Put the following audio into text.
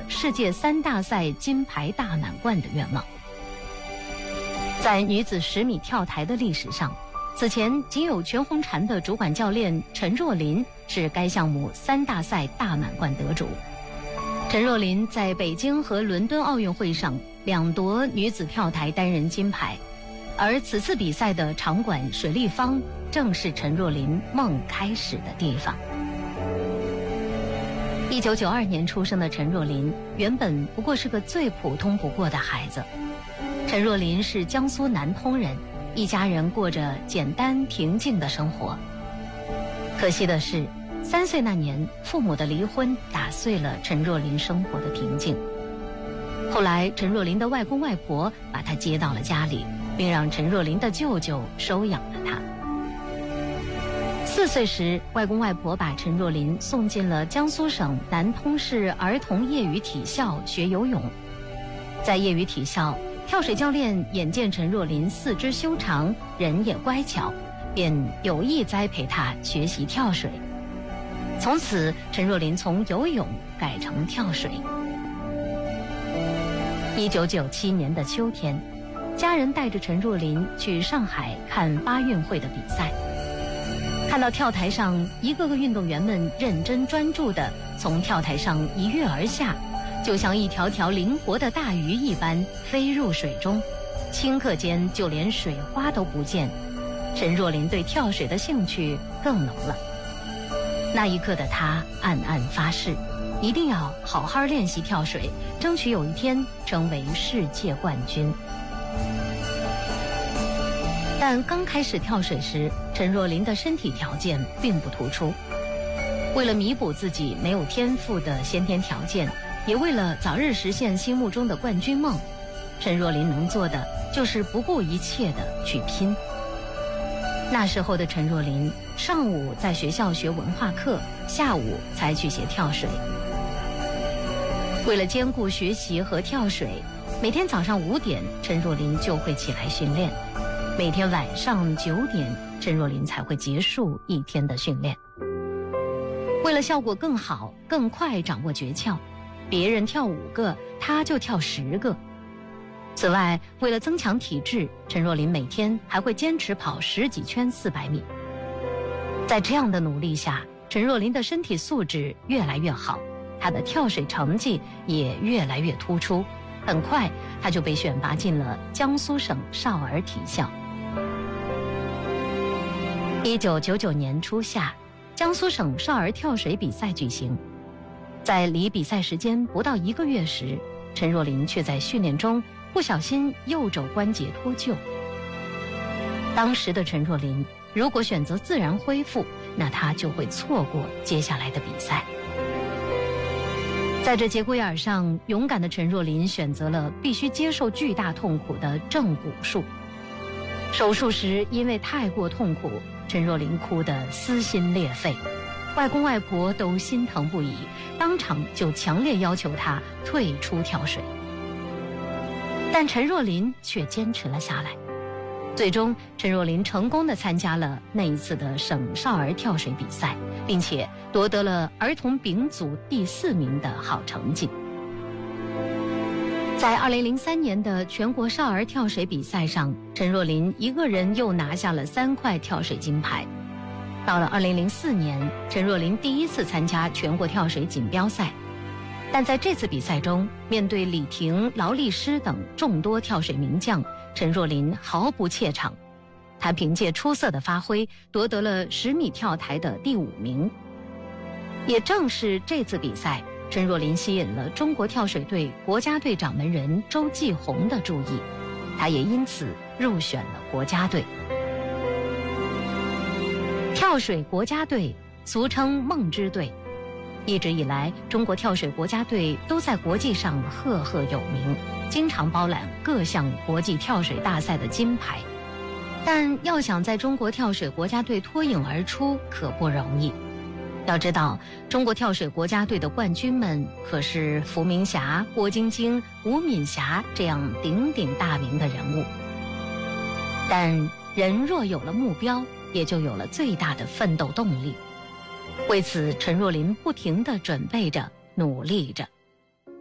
世界3大赛金牌大满贯的愿望。在女子10米跳台的历史上，此前仅有全红婵的主管教练陈若琳是该项目3大赛大满贯得主。陈若琳在北京和伦敦奥运会上2夺女子跳台单人金牌，而此次比赛的场馆水立方正是陈若琳梦开始的地方。1992年出生的陈若琳原本不过是个最普通不过的孩子。陈若琳是江苏南通人，一家人过着简单平静的生活。可惜的是，3岁那年父母的离婚打碎了陈若琳生活的平静。后来陈若琳的外公外婆把她接到了家里，并让陈若琳的舅舅收养了她。4岁时，外公外婆把陈若琳送进了江苏省南通市儿童业余体校学游泳。在业余体校，跳水教练眼见陈若琳四肢修长，人也乖巧，便有意栽培她学习跳水。从此，陈若琳从游泳改成跳水。1997年的秋天，家人带着陈若琳去上海看巴运会的比赛。看到跳台上一个个运动员们认真专注地从跳台上一跃而下，就像一条条灵活的大鱼一般飞入水中，顷刻间就连水花都不见。陈若琳对跳水的兴趣更浓了。那一刻的她暗暗发誓，一定要好好练习跳水，争取有一天成为世界冠军。但刚开始跳水时，陈若琳的身体条件并不突出。为了弥补自己没有天赋的先天条件，也为了早日实现心目中的冠军梦，陈若琳能做的就是不顾一切地去拼。那时候的陈若琳，上午在学校学文化课，下午才去学跳水。为了兼顾学习和跳水，每天早上5点，陈若琳就会起来训练。每天晚上9点，陈若琳才会结束一天的训练。为了效果更好、更快掌握诀窍，别人跳5个，她就跳10个。此外，为了增强体质，陈若琳每天还会坚持跑10几圈400米。在这样的努力下，陈若琳的身体素质越来越好，她的跳水成绩也越来越突出。很快，她就被选拔进了江苏省少儿体校。1999年初夏，江苏省少儿跳水比赛举行。在离比赛时间不到1个月时，陈若琳却在训练中不小心右肘关节脱臼。当时的陈若琳如果选择自然恢复，那她就会错过接下来的比赛。在这节骨眼上，勇敢的陈若琳选择了必须接受巨大痛苦的正骨术。手术时因为太过痛苦，陈若琳哭得撕心裂肺，外公外婆都心疼不已，当场就强烈要求她退出跳水。但陈若琳却坚持了下来。最终，陈若琳成功地参加了那一次的省少儿跳水比赛，并且夺得了儿童丙组第4名的好成绩。在2003年的全国少儿跳水比赛上，陈若琳一个人又拿下了3块跳水金牌。到了2004年，陈若琳第1次参加全国跳水锦标赛，但在这次比赛中，面对李婷、劳丽诗等众多跳水名将，陈若琳毫不怯场。她凭借出色的发挥，夺得了10米跳台的第5名。也正是这次比赛，陈若琳吸引了中国跳水队国家队掌门人周继红的注意，她也因此入选了国家队。跳水国家队俗称梦之队，一直以来，中国跳水国家队都在国际上赫赫有名，经常包揽各项国际跳水大赛的金牌。但要想在中国跳水国家队脱颖而出，可不容易。要知道，中国跳水国家队的冠军们可是伏明霞、郭晶晶、吴敏霞这样鼎鼎大名的人物。但人若有了目标，也就有了最大的奋斗动力。为此，陈若琳不停地准备着，努力着。